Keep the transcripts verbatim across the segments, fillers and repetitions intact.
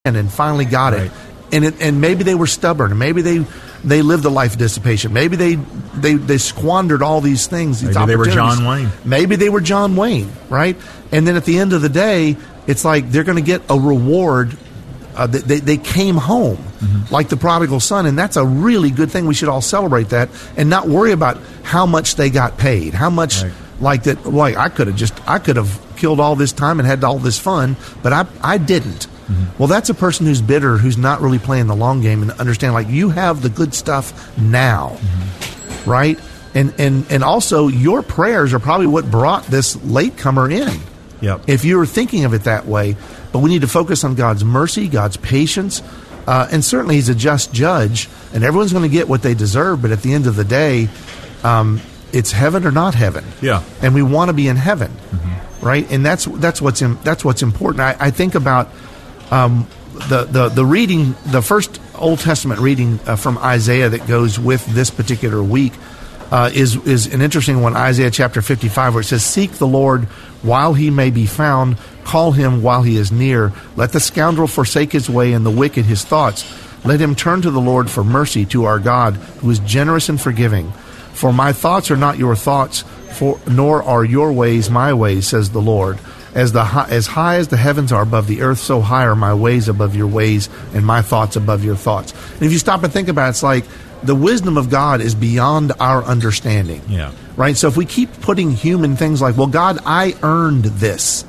and finally got Right. it. And it, and maybe they were stubborn. Maybe they they lived a life of dissipation. Maybe they they, they squandered all these things. These Maybe they were opportunities. John Wayne. Maybe they were John Wayne, right? And then at the end of the day, it's like they're going to get a reward. Uh, they, they came home mm-hmm. like the prodigal son, and that's a really good thing. We should all celebrate that and not worry about how much they got paid, how much Right. like that. Like I could have just I could have killed all this time and had all this fun, but I I didn't. Mm-hmm. Well, that's a person who's bitter, who's not really playing the long game and understand like you have the good stuff now, mm-hmm. right? And and and also your prayers are probably what brought this latecomer in. Yep. If you were thinking of it that way, but we need to focus on God's mercy, God's patience, uh, and certainly He's a just judge, and everyone's going to get what they deserve. But at the end of the day, um, it's heaven or not heaven. Yeah. And we want to be in heaven, mm-hmm. right? And that's that's what's in, that's what's important. I, I think about um, the the the reading, the first Old Testament reading uh, from Isaiah that goes with this particular week. Uh, is is an interesting one, Isaiah chapter fifty-five, where it says, "Seek the Lord while he may be found, call him while he is near. Let the scoundrel forsake his way and the wicked his thoughts. Let him turn to the Lord for mercy, to our God, who is generous and forgiving. For my thoughts are not your thoughts, for nor are your ways my ways, says the Lord. As the high, as high as the heavens are above the earth, so high are my ways above your ways, and my thoughts above your thoughts." And if you stop and think about it, it's like the wisdom of God is beyond our understanding. Yeah. Right? So if we keep putting human things like, well, God, I earned this.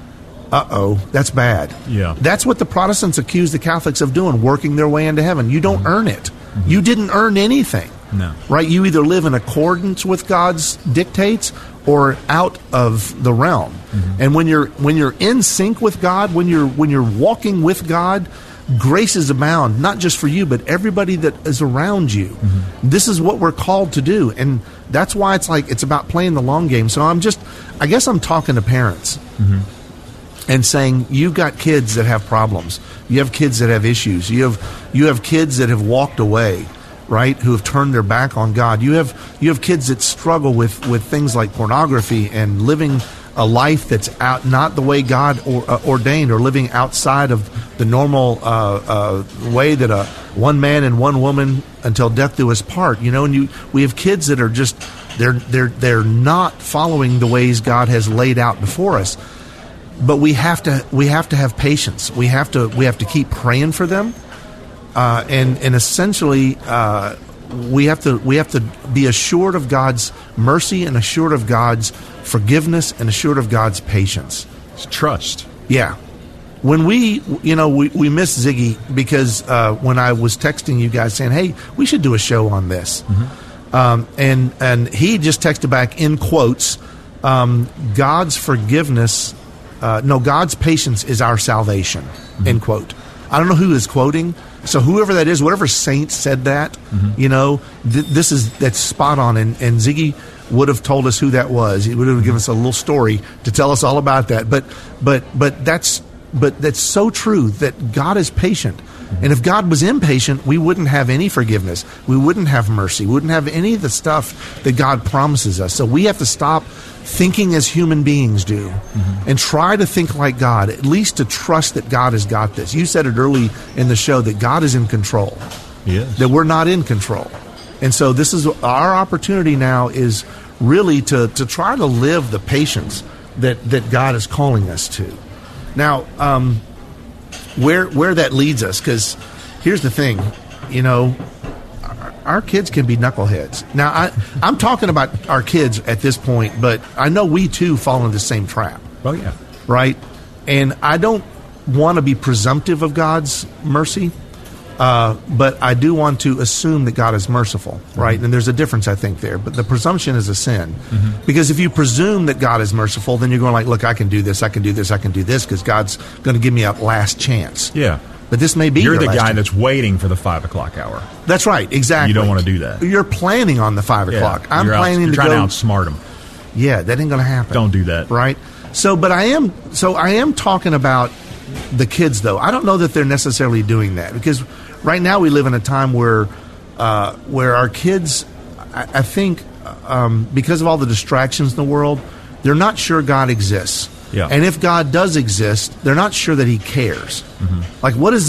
Uh-oh, that's bad. Yeah. That's what the Protestants accuse the Catholics of doing, working their way into heaven. You don't mm-hmm. earn it. Mm-hmm. You didn't earn anything. No. Right? You either live in accordance with God's dictates or out of the realm. Mm-hmm. And when you're when you're in sync with God, when you're when you're walking with God, graces abound, not just for you, but everybody that is around you. Mm-hmm. This is what we're called to do. And that's why it's like it's about playing the long game. So I'm just, I guess I'm talking to parents mm-hmm. and saying, you've got kids that have problems. You have kids that have issues. You have you have kids that have walked away, right, who have turned their back on God. You have you have kids that struggle with, with things like pornography and living a life that's out not the way God or, uh, ordained, or living outside of the normal uh, uh, way that a one man and one woman until death do us part. You know, and you we have kids that are just they're they're they're not following the ways God has laid out before us. But we have to we have to have patience. We have to we have to keep praying for them, uh, and and essentially. Uh, We have to we have to be assured of God's mercy and assured of God's forgiveness and assured of God's patience. It's trust. Yeah. When we, you know, we, we miss Ziggy because uh, when I was texting you guys saying, hey, we should do a show on this. Mm-hmm. Um, and, and he just texted back in quotes, um, God's forgiveness, uh, no, God's patience is our salvation, mm-hmm. end quote. I don't know who is quoting. So whoever that is, whatever saint said that, mm-hmm. you know, th- this is that's spot on. And, and Ziggy would have told us who that was. He would have given us a little story to tell us all about that. But but but that's but that's so true that God is patient. Mm-hmm. And if God was impatient, we wouldn't have any forgiveness. We wouldn't have mercy. We wouldn't have any of the stuff that God promises us. So we have to stop thinking as human beings do mm-hmm. and try to think like God, at least to trust that God has got this. You said it early in the show that God is in control, yes. that we're not in control. And so this is our opportunity now is really to, to try to live the patience that, that God is calling us to. Now, um, where where that leads us, because here's the thing, you know, our kids can be knuckleheads. Now, I, I'm talking about our kids at this point, but I know we, too, fall into the same trap. Oh, yeah. Right? And I don't want to be presumptive of God's mercy, uh, but I do want to assume that God is merciful, right? Mm-hmm. And there's a difference, I think, there. But the presumption is a sin. Mm-hmm. Because if you presume that God is merciful, then you're going like, look, I can do this, I can do this, I can do this, because God's going to give me a last chance. Yeah. But this may be You're your the last guy chance. that's waiting for the five o'clock hour. That's right, exactly. You don't want to do that. You're planning on the five o'clock. Yeah, I'm you're planning out, you're to trying go. to outsmart them. Yeah, that ain't going to happen. Don't do that. Right? So, but I am. So I am talking about the kids, though. I don't know that they're necessarily doing that because right now we live in a time where, uh, where our kids, I, I think, um, because of all the distractions in the world, they're not sure God exists. Yeah. And if God does exist, they're not sure that He cares. Mm-hmm. Like, what is